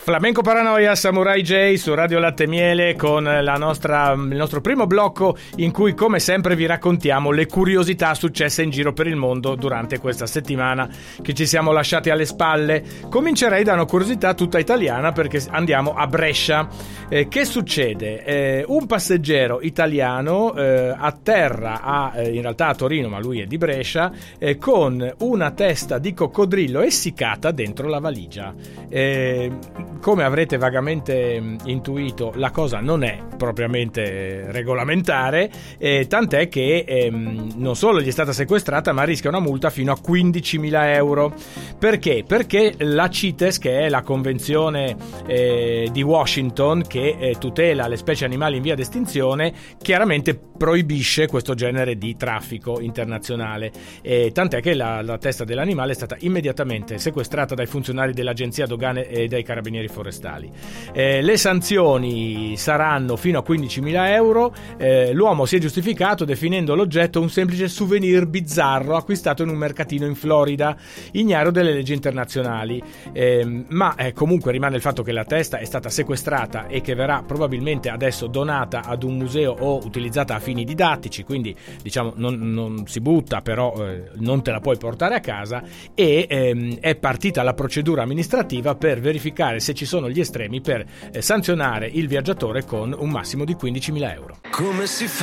Flamenco Paranoia, Samurai J su Radio Latte e Miele con il nostro primo blocco in cui come sempre vi raccontiamo le curiosità successe in giro per il mondo durante questa settimana che ci siamo lasciati alle spalle. Comincerei da una curiosità tutta italiana perché andiamo a Brescia. Che succede? Un passeggero italiano atterra in realtà a Torino, ma lui è di Brescia, con una testa di coccodrillo essiccata dentro la valigia. Come avrete vagamente intuito, la cosa non è propriamente regolamentare, tant'è che non solo gli è stata sequestrata, ma rischia una multa fino a 15.000 euro. Perché? Perché la CITES, che è la convenzione di Washington che tutela le specie animali in via d'estinzione, chiaramente proibisce questo genere di traffico internazionale, tant'è che la testa dell'animale è stata immediatamente sequestrata dai funzionari dell'Agenzia Dogane e dai Carabinieri Forestali. Le sanzioni saranno fino a 15.000 euro. L'uomo si è giustificato definendo l'oggetto un semplice souvenir bizzarro acquistato in un mercatino in Florida, ignaro delle leggi internazionali, ma comunque rimane il fatto che la testa è stata sequestrata e che verrà probabilmente adesso donata ad un museo o utilizzata a fini didattici, quindi diciamo non si butta, però non te la puoi portare a casa, e è partita la procedura amministrativa per verificare se ci sono gli estremi per sanzionare il viaggiatore con un massimo di 15.000 euro. Come si fa